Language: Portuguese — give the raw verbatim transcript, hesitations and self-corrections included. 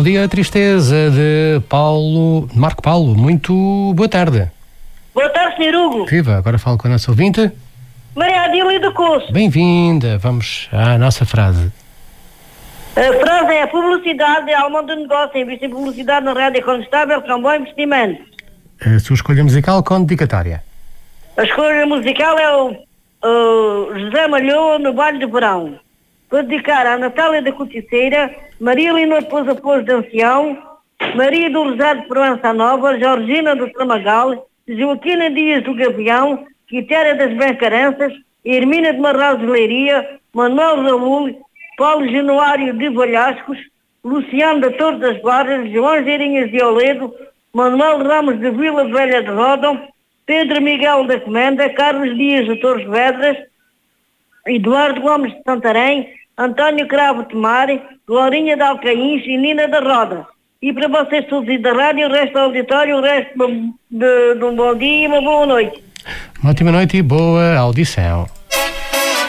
Bom dia, Tristeza, de Paulo, Marco Paulo. Muito boa tarde. Boa tarde, senhor Hugo. Viva, agora falo com a nossa ouvinte. Maria Adília do Curso. Bem-vinda, vamos à nossa frase. A frase é: a publicidade é a alma do negócio. Investir em publicidade na rádio é contestável, que é um bom investimento. A sua escolha musical com dedicatória. A escolha musical é o, o José Malhoa, no Baile de Verão. Vou dedicar à Natália da Corticeira, Maria Lina de Pouso Apoio de Ancião, Maria do Rosário de Proença Nova, Georgina do Tramagal, Joaquina Dias do Gavião, Quitéria das Bencaranças, Hermina de Marral de Leiria, Manuel Raul, Paulo Januário de Valhascos, Luciano da Torre das Barras, João Geirinhas de Oledo, Manuel Ramos de Vila Velha de Rodão, Pedro Miguel da Comenda, Carlos Dias de Torres Vedras, Eduardo Gomes de Santarém, António Cravo Tomar, Glorinha de Alcaíns e Nina da Roda. E para vocês todos e da rádio, o resto do auditório, o resto de, de, de um bom dia e uma boa noite. Uma ótima noite e boa audição.